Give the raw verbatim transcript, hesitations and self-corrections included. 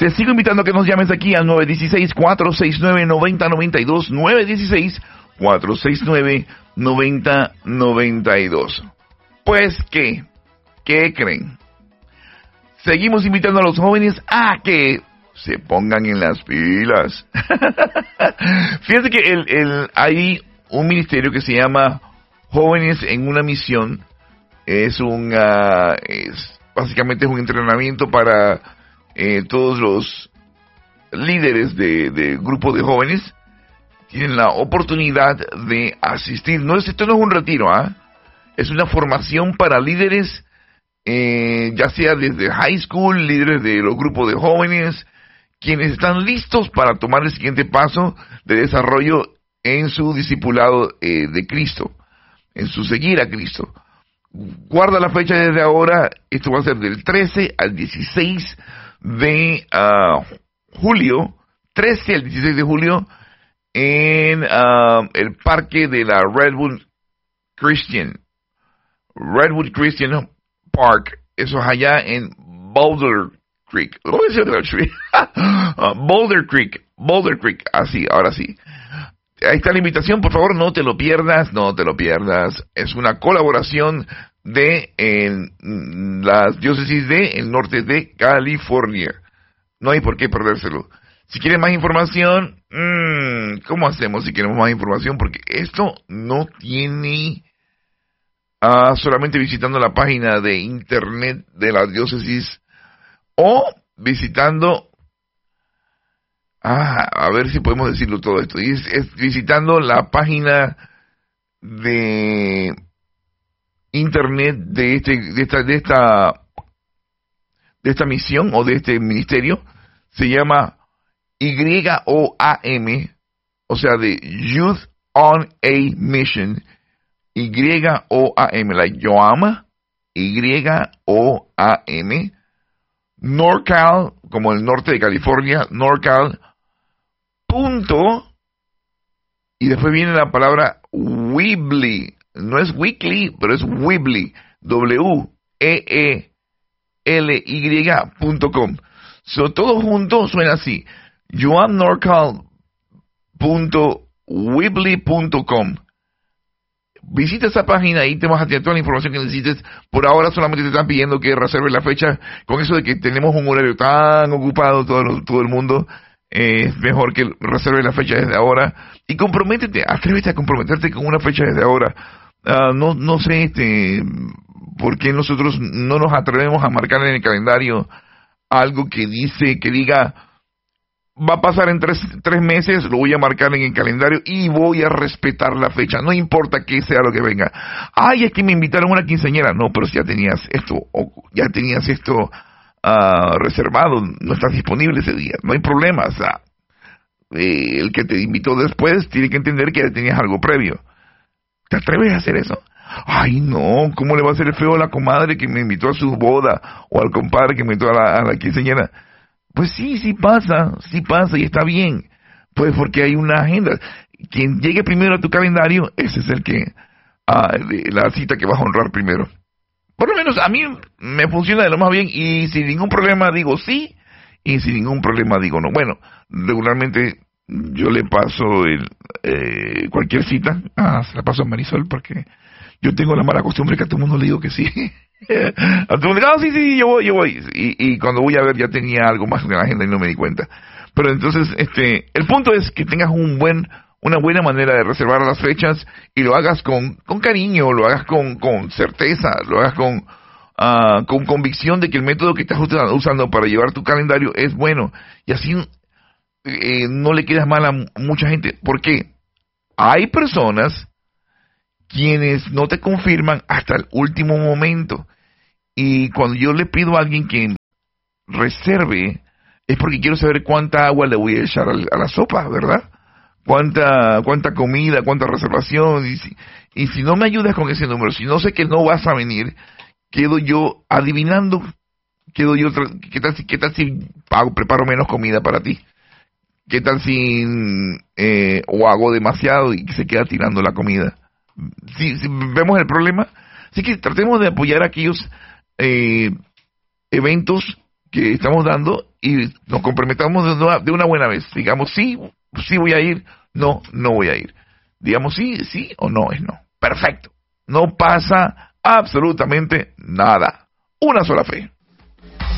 Te sigo invitando a que nos llames aquí al nueve uno seis, cuatro seis nueve, nueve cero nueve dos, nueve uno seis, cuatro seis nueve, nueve cero nueve dos. Pues, ¿qué? ¿Qué creen? Seguimos invitando a los jóvenes a que se pongan en las pilas. Fíjense que el, el, hay un ministerio que se llama Jóvenes en una Misión. Es un, uh, es, básicamente es un entrenamiento para eh, todos los líderes de, de grupos de jóvenes. Tienen la oportunidad de asistir. No es, esto no es un retiro, ¿ah? ¿eh? Es una formación para líderes, eh, ya sea desde high school, líderes de los grupos de jóvenes, quienes están listos para tomar el siguiente paso de desarrollo en su discipulado eh, de Cristo, en su seguir a Cristo. Guarda la fecha desde ahora. Esto va a ser del trece al dieciséis de uh, julio, trece al dieciséis de julio, en uh, el parque de la Redwood Christian, Redwood Christian Park. Eso es allá en Boulder Creek. ¿Cómo es uh, Boulder Creek, Boulder Creek. Así, ahora sí. Ahí está la invitación, por favor, no te lo pierdas, no te lo pierdas. Es una colaboración de en, las diócesis de el norte de California. No hay por qué perdérselo. Si quieren más información, mmm, ¿cómo hacemos si queremos más información? Porque esto no tiene uh, solamente visitando la página de internet de la diócesis o visitando, ah, a ver si podemos decirlo todo esto, y es, es visitando la página de internet de este, de esta, de esta, de esta misión o de este ministerio. Se llama Y O A M, o sea, de Youth on a Mission, Y O A M, like yo ama, Y O A M, NorCal, como el norte de California, NorCal, punto, y después viene la palabra Weebly, no es weekly, pero es Weebly, W E E L Y punto com. So, todo junto suena así, joan norcal punto weebly punto com. Visita esa página y te vas a tener toda la información que necesites. Por ahora solamente te están pidiendo que reserves la fecha. Con eso de que tenemos un horario tan ocupado todo, todo el mundo, eh, es mejor que reserves la fecha desde ahora. Y comprométete, atrévete a comprometerte con una fecha desde ahora. Uh, no, no sé este, por qué nosotros no nos atrevemos a marcar en el calendario algo que dice, que diga, va a pasar en tres, tres meses, lo voy a marcar en el calendario y voy a respetar la fecha, no importa que sea lo que venga. Ay, es que me invitaron a una quinceañera. No, pero si ya tenías esto, o ya tenías esto uh, reservado, no estás disponible ese día, no hay problema. O sea, eh, el que te invitó después tiene que entender que ya tenías algo previo. ¿Te atreves a hacer eso? Ay, no, ¿cómo le va a hacer el feo a la comadre que me invitó a su boda, o al compadre que me invitó a la, a la quinceañera? Pues sí, sí pasa, sí pasa y está bien. Pues porque hay una agenda. Quien llegue primero a tu calendario, ese es el que, ah, la cita que vas a honrar primero. Por lo menos a mí me funciona de lo más bien y sin ningún problema digo sí y sin ningún problema digo no. Bueno, regularmente yo le paso el, eh, cualquier cita, ah, se la paso a Marisol porque yo tengo la mala costumbre que a todo el mundo le digo que sí. A todo el mundo, no, sí, sí, yo voy, yo voy. Y, y cuando voy a ver ya tenía algo más en la agenda y no me di cuenta. Pero entonces, este, el punto es que tengas un buen, una buena manera de reservar las fechas y lo hagas con, con cariño, lo hagas con, con certeza, lo hagas con, uh, con convicción de que el método que estás usando para llevar tu calendario es bueno. Y así eh, no le quedas mal a mucha gente. ¿Por qué? Hay personas quienes no te confirman hasta el último momento. Y cuando yo le pido a alguien que reserve, es porque quiero saber cuánta agua le voy a echar a la sopa, ¿verdad? Cuánta cuánta comida, cuánta reservación. Y si, y si no me ayudas con ese número, si no sé que no vas a venir, quedo yo adivinando. Quedo yo, ¿qué tal si, qué tal si pago, preparo menos comida para ti? ¿Qué tal si eh, o hago demasiado y se queda tirando la comida? Si, si vemos el problema, así que tratemos de apoyar a aquellos eh, eventos que estamos dando y nos comprometamos de una, de una buena vez. Digamos sí, sí voy a ir, no, no voy a ir. Digamos sí, sí o no es no. Perfecto. No pasa absolutamente nada. Una sola fe.